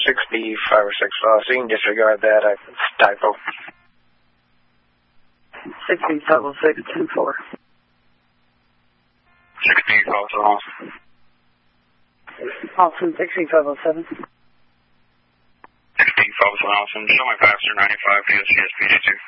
6506, so you can disregard that. It's a typo. 650624. 6507. Austin 6507. 6507, show my passenger 95 PSGS PD2.